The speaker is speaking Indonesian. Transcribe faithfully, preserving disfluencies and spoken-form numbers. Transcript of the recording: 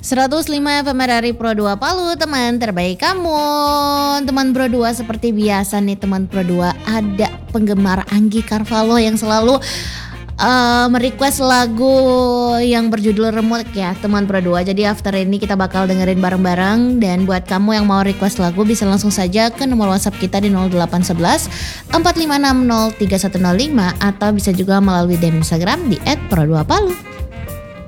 seratus lima F M R I Pro dua Palu, teman terbaik kamu. Teman Pro dua, seperti biasa nih teman Pro dua, ada penggemar Anggi Carvalho yang selalu uh, merequest lagu yang berjudul Remuk ya teman Pro dua. Jadi after ini kita bakal dengerin bareng-bareng. Dan buat kamu yang mau request lagu bisa langsung saja ke nomor WhatsApp kita di nol delapan satu satu empat lima enam nol tiga satu nol lima atau bisa juga melalui D M Instagram di et pro dua palu.